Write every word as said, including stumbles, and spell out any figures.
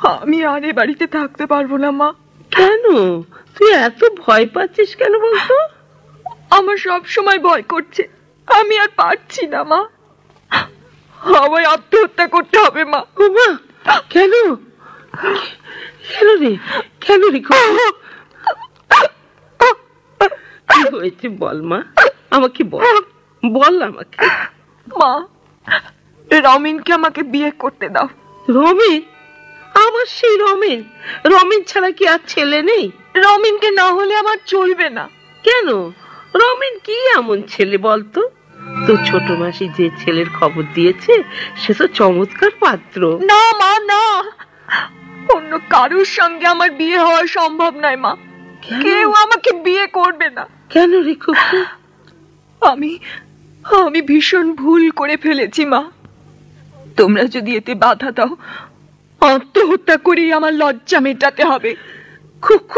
আমি আর এ বাড়িতে থাকতে পারবো না মা। কেন তুই এত ভয় পাচ্ছিস কেন বলতো? আমার সব সময় ভয় করছে, আমি আর পারছি না মা। আমায় আত্মহত্যা করতে হবে মা। ও মা, কেন কেন রে কেন রে কি হয়েছে বল মা, আমাকে বল বল আমাকে। মা, রমিনকে আমাকে বিয়ে করতে দাও। রমিন? আমার সেই রমিন? রমিন ছাড়া কি আর ছেলে নেই? রমিনকে না হলে আমার চলবে না। কেন? রমিন কি এমন ছেলে বলতো? তো ছোট মাসি যে ছেলের খবর দিয়েছে সে তো চমৎকার পাত্র। না মা, না, অন্য কারোর সঙ্গে আমার বিয়ে হওয়া সম্ভব নয় মা। কেউ আমাকে বিয়ে করবে না। কেন রে খুকু? আমি আমি ভীষণ ভুল করে ফেলেছি মা। তোমরা যদি এতে বাধা দাও, আত্মহত্যা করেই আমার লজ্জা মেটাতে হবে। খুকু